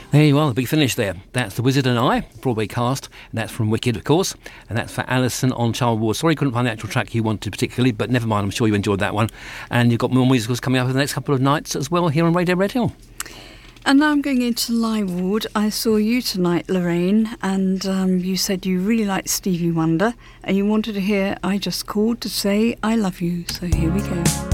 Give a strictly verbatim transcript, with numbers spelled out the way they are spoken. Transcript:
There you are, the big finish there. That's The Wizard and I, Broadway cast, and that's from Wicked, of course, and that's for Alison on Child Wars. Sorry, couldn't find the actual track you wanted particularly, but never mind, I'm sure you enjoyed that one. And you've got more musicals coming up in the next couple of nights as well here on Radio Red Hill. And now I'm going into Lywood. I saw you tonight, Lorraine, and um, you said you really liked Stevie Wonder, and you wanted to hear I Just Called to Say I Love You. So here we go.